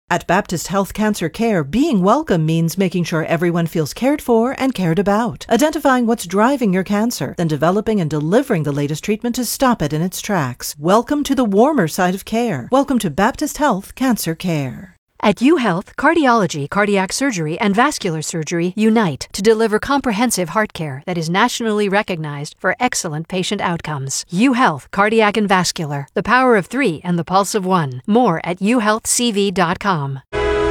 At Baptist Health Cancer Care, being welcome means making sure everyone feels cared for and cared about, identifying what's driving your cancer, then developing and delivering the latest treatment to stop it in its tracks. Welcome to the warmer side of care. Welcome to Baptist Health Cancer Care. At UHealth, cardiology, cardiac surgery, and vascular surgery unite to deliver comprehensive heart care that is nationally recognized for excellent patient outcomes. UHealth, cardiac and vascular, the power of 3 and the pulse of 1. More at uhealthcv.com.